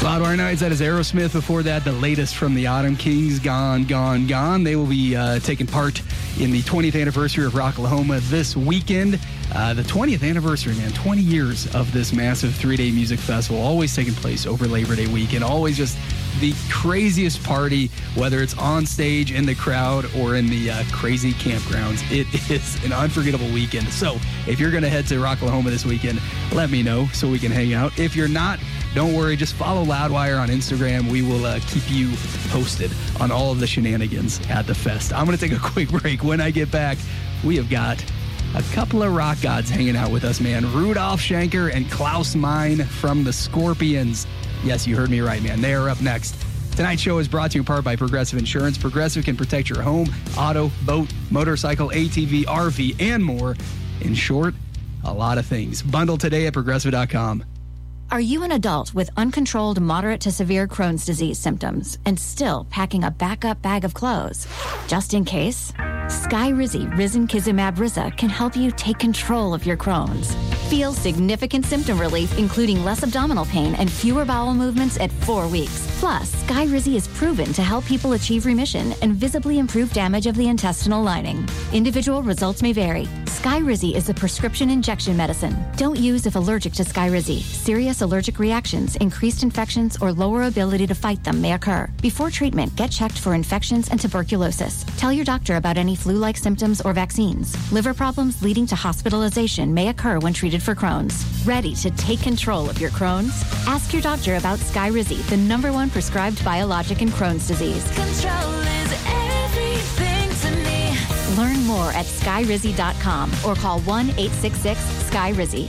Loudwire Nights, that is Aerosmith. Before that, the latest from the Autumn Kings, Gone, Gone, Gone. They will be taking part in the 20th anniversary of Rocklahoma this weekend. The 20th anniversary, man, 20 years of this massive 3-day music festival, always taking place over Labor Day weekend, always just the craziest party, whether it's on stage, in the crowd, or in the crazy campgrounds. It is an unforgettable weekend. So if you're going to head to Rocklahoma this weekend, let me know so we can hang out. If you're not, don't worry, just follow Loudwire on Instagram. We will keep you posted on all of the shenanigans at the fest. I'm going to take a quick break. When I get back, we have got a couple of rock gods hanging out with us, man. Rudolf Schenker and Klaus Meine from the Scorpions. Yes, you heard me right, man. They are up next. Tonight's show is brought to you in part by Progressive Insurance. Progressive can protect your home, auto, boat, motorcycle, ATV, RV, and more. In short, a lot of things. Bundle today at Progressive.com. Are you an adult with uncontrolled moderate to severe Crohn's disease symptoms and still packing a backup bag of clothes? Just in case, Skyrizi Risankizumab Riza can help you take control of your Crohn's. Feel significant symptom relief, including less abdominal pain and fewer bowel movements at 4 weeks. Plus, Skyrizi is proven to help people achieve remission and visibly improve damage of the intestinal lining. Individual results may vary. Skyrizi is a prescription injection medicine. Don't use if allergic to Skyrizi. Serious allergic reactions, increased infections, or lower ability to fight them may occur. Before treatment, get checked for infections and tuberculosis. Tell your doctor about any flu-like symptoms or vaccines. Liver problems leading to hospitalization may occur when treated for Crohn's. Ready to take control of your Crohn's? Ask your doctor about Skyrizi, the #1 prescribed biologic in Crohn's disease. Control is everything to me. Learn more at skyrizi.com or call 1-866-SKY-RIZZI.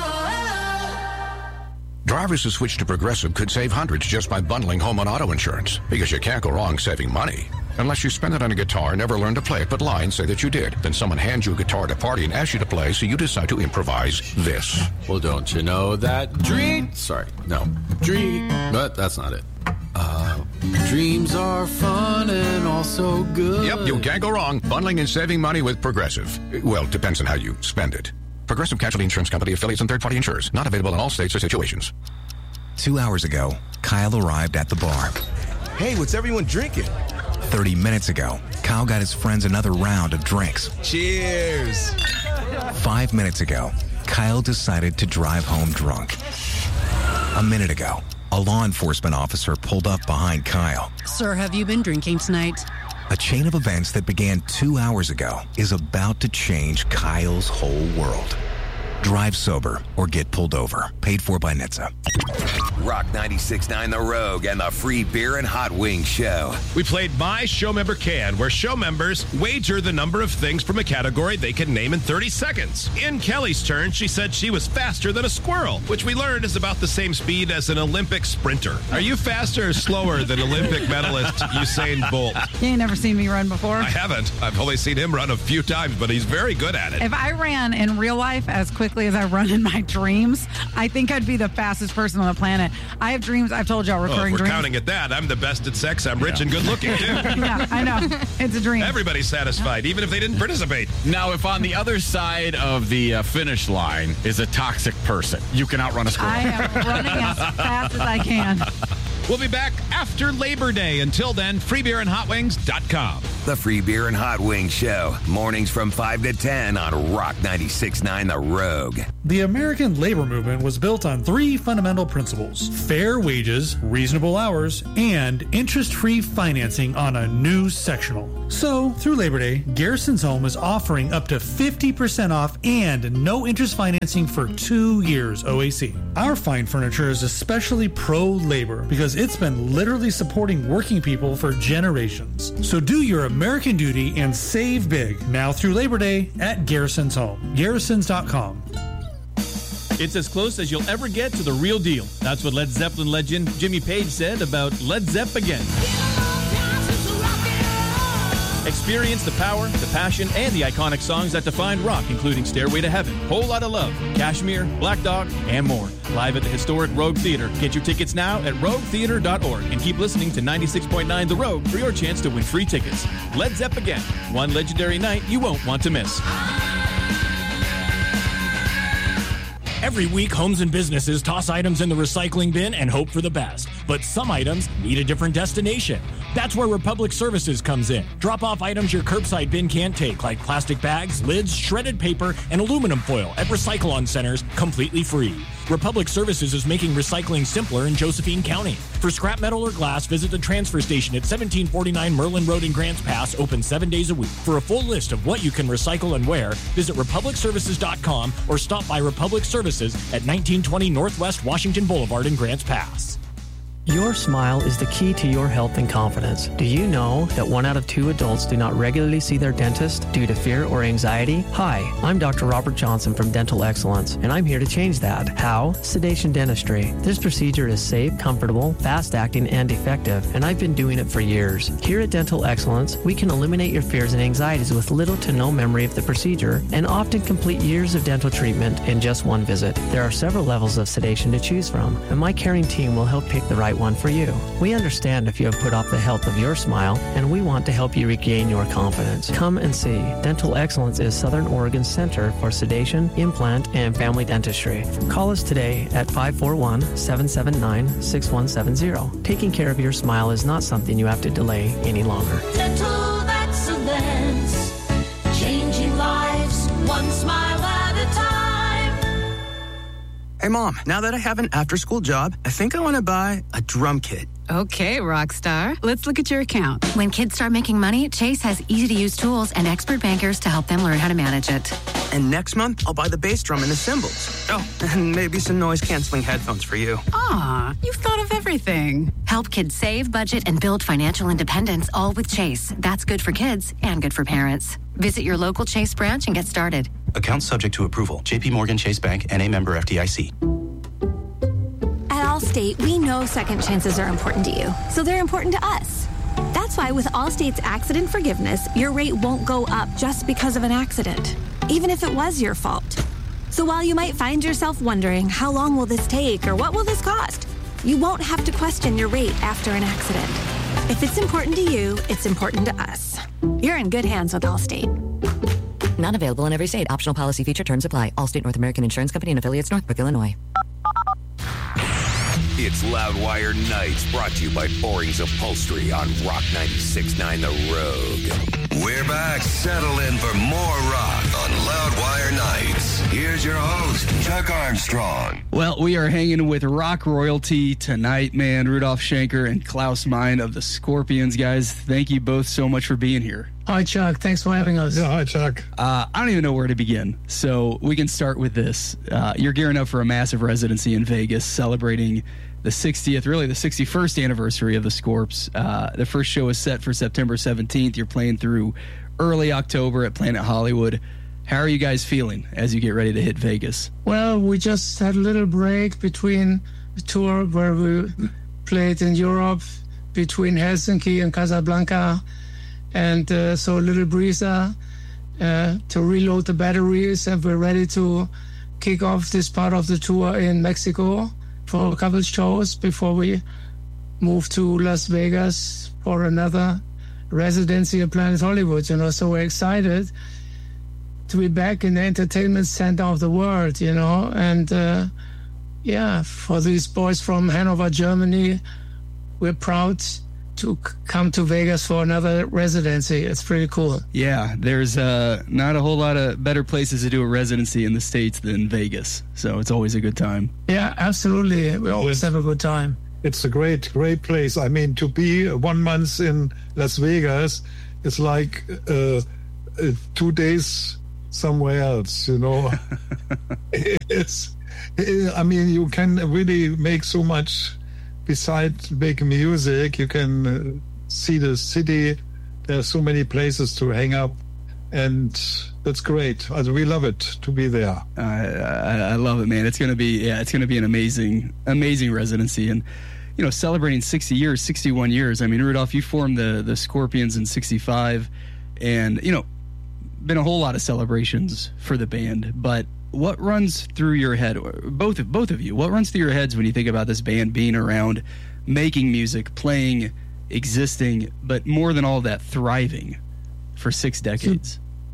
Drivers who switch to Progressive could save hundreds just by bundling home and auto insurance, because you can't go wrong saving money. Unless you spend it on a guitar, never learn to play it, but lie and say that you did. Then someone hands you a guitar at a party and asks you to play, so you decide to improvise this. Well, don't you know that but that's not it. Dreams are fun and also good. Yep, you can't go wrong bundling and saving money with Progressive. Well, it depends on how you spend it. Progressive Casualty Insurance Company, affiliates, and third-party insurers. Not available in all states or situations. 2 hours ago, Kyle arrived at the bar. Hey, what's everyone drinking? 30 minutes ago, Kyle got his friends another round of drinks. Cheers! 5 minutes ago, Kyle decided to drive home drunk. A minute ago, a law enforcement officer pulled up behind Kyle. Sir, have you been drinking tonight? A chain of events that began 2 hours ago is about to change Kyle's whole world. Drive sober or get pulled over. Paid for by NHTSA. Rock 96.9 The Rogue and the Free Beer and Hot Wings Show. We played My Show Member Can, where show members wager the number of things from a category they can name in 30 seconds. In Kelly's turn, she said she was faster than a squirrel, which we learned is about the same speed as an Olympic sprinter. Are you faster or slower than Olympic medalist Usain Bolt? You ain't never seen me run before. I haven't. I've only seen him run a few times, but he's very good at it. If I ran in real life as quickly as I run in my dreams, I think I'd be the fastest person on the planet. I have dreams. I've told y'all recurring if we're dreams. counting at that, I'm the best at sex. I'm rich and good looking, too. Yeah, I know. It's a dream. Everybody's satisfied, even if they didn't participate. Now, if on the other side of the finish line is a toxic person, you can outrun a squirrel. I am running as fast as I can. We'll be back after Labor Day. Until then, freebeerandhotwings.com. The Free Beer and Hot Wings Show. Mornings from 5 to 10 on Rock 96.9 The Rogue. The American labor movement was built on 3 fundamental principles: fair wages, reasonable hours, and interest-free financing on a new sectional. So, through Labor Day, Garrison's Home is offering up to 50% off and no interest financing for 2 years OAC. Our fine furniture is especially pro-labor because it's been literally supporting working people for generations. So do your American duty and save big now through Labor Day at Garrison's Home. Garrisons.com. It's as close as you'll ever get to the real deal. That's what Led Zeppelin legend Jimmy Page said about Led Zepp again. Experience the power, the passion, and the iconic songs that define rock, including Stairway to Heaven, Whole Lotta Love, Kashmir, Black Dog, and more. Live at the historic Rogue Theater. Get your tickets now at roguetheater.org and keep listening to 96.9 The Rogue for your chance to win free tickets. Led Zepp again. One legendary night you won't want to miss. Every week, homes and businesses toss items in the recycling bin and hope for the best. But some items need a different destination. That's where Republic Services comes in. Drop off items your curbside bin can't take, like plastic bags, lids, shredded paper, and aluminum foil at Recycle-On centers completely free. Republic Services is making recycling simpler in Josephine County. For scrap metal or glass, visit the transfer station at 1749 Merlin Road in Grants Pass, open 7 days a week. For a full list of what you can recycle and where, visit republicservices.com or stop by Republic Services at 1920 Northwest Washington Boulevard in Grants Pass. Your smile is the key to your health and confidence. Do you know that 1 out of 2 adults do not regularly see their dentist due to fear or anxiety? Hi, I'm Dr. Robert Johnson from Dental Excellence, and I'm here to change that. How? Sedation dentistry. This procedure is safe, comfortable, fast-acting, and effective, and I've been doing it for years. Here at Dental Excellence, we can eliminate your fears and anxieties with little to no memory of the procedure, and often complete years of dental treatment in just one visit. There are several levels of sedation to choose from, and my caring team will help pick the right one for you. We understand if you have put off the health of your smile, and we want to help you regain your confidence. Come and see. Dental Excellence is Southern Oregon's Center for Sedation, Implant, and Family Dentistry. Call us today at 541-779-6170. Taking care of your smile is not something you have to delay any longer. Dental excellence, changing lives, one smile at a time. Hey, Mom, now that I have an after-school job, I think I want to buy a drum kit. Okay, Rockstar. Let's look at your account. When kids start making money, Chase has easy-to-use tools and expert bankers to help them learn how to manage it. And next month, I'll buy the bass drum and the cymbals. Oh, and maybe some noise-canceling headphones for you. Aw, you've thought of everything. Help kids save, budget, and build financial independence, all with Chase. That's good for kids and good for parents. Visit your local Chase branch and get started. Account subject to approval. J.P. Morgan Chase Bank, N.A. member FDIC. At Allstate, we know second chances are important to you, so they're important to us. That's why with Allstate's accident forgiveness, your rate won't go up just because of an accident, even if it was your fault. So while you might find yourself wondering, how long will this take or what will this cost? You won't have to question your rate after an accident. If it's important to you, it's important to us. You're in good hands with Allstate. Not available in every state. Optional policy feature terms apply. Allstate North American Insurance Company and affiliates, Northbrook, Illinois. It's Loudwire Nights, brought to you by Boring's Upholstery on Rock 96.9 The Rogue. We're back. Settle in for more rock on Loudwire Nights. Here's your host, Chuck Armstrong. Well, we are hanging with rock royalty tonight, man. Rudolf Schenker and Klaus Meine of the Scorpions, guys. Thank you both so much for being here. Hi, Chuck. Thanks for having us. Yeah, hi, Chuck. I don't even know where to begin, so we can start with this. You're gearing up for a massive residency in Vegas, celebrating the 60th, really the 61st anniversary of the Scorps. The first show is set for September 17th. You're playing through early October at Planet Hollywood. How are you guys feeling as you get ready to hit Vegas? Well, we just had a little break between the tour where we played in Europe, between Helsinki and Casablanca, and so a little breather to reload the batteries, and we're ready to kick off this part of the tour in Mexico for a couple shows before we move to Las Vegas for another residency at Planet Hollywood, you know. So we're excited to be back in the entertainment center of the world, you know. And yeah, for these boys from Hanover, Germany, we're proud to come to Vegas for another residency. It's pretty cool. Yeah, there's not a whole lot of better places to do a residency in the States than Vegas, so it's always a good time. Yeah, absolutely. We always have a good time. It's a great place. I mean, to be 1 month in Las Vegas is like 2 days somewhere else, you know. I mean, you can really make so much. Besides making music, you can see the city. There are so many places to hang up, and that's great. We love it to be there. I love it, man. It's gonna be an amazing residency, and you know, celebrating 60 years, 61 years. I mean, Rudolph, you formed the Scorpions in '65, and you know, been a whole lot of celebrations for the band, but what runs through your head, both of you, what runs through your heads when you think about this band being around, making music, playing, existing, but more than all that, thriving for 6 decades?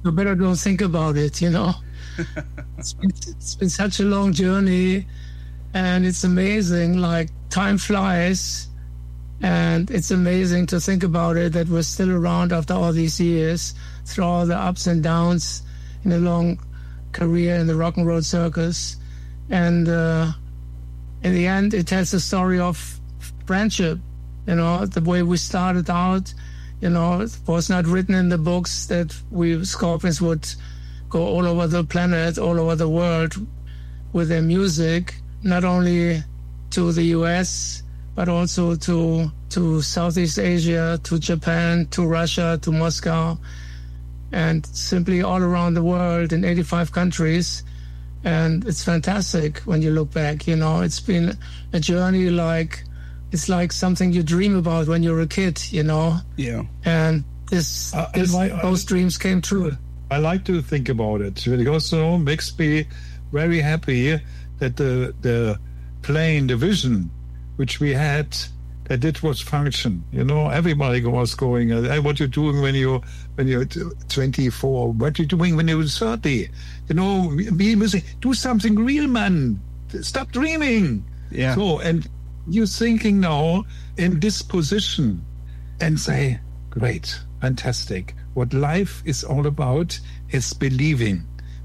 you better don't think about it, you know. It's been such a long journey, and it's amazing. Like, time flies, and it's amazing to think about it, that we're still around after all these years, through all the ups and downs in a long career in the rock and roll circus. And in the end, it tells a story of friendship. You know, the way we started out, you know, it was not written in the books that we Scorpions would go all over the planet, all over the world with their music, not only to the US, but also to Southeast Asia, to Japan, to Russia, to Moscow, and simply all around the world in 85 countries. And it's fantastic when you look back, you know. It's been a journey it's like something you dream about when you're a kid, you know. Yeah. And those dreams came true. I like to think about it because makes me very happy that the plane, the vision which we had, that it was function. You know, everybody was going, what you're doing when you're 24, what you're doing when you're 30. You know, do something real, man. Stop dreaming. Yeah. So, and you're thinking now in this position and say, great, fantastic. What life is all about is believing.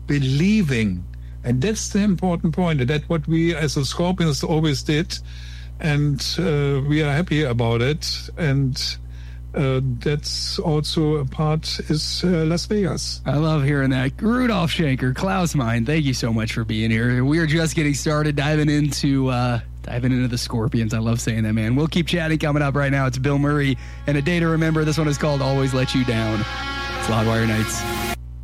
And that's the important point. That's what we as a Scorpions always did. And we are happy about it. And that's also a part is Las Vegas. I love hearing that. Rudolf Schenker, Klaus Meine, thank you so much for being here. We are just getting started diving into the Scorpions. I love saying that, man. We'll keep chatting. Coming up right now, it's Bill Murray and A Day to Remember. This one is called Always Let You Down. It's Loudwire Nights.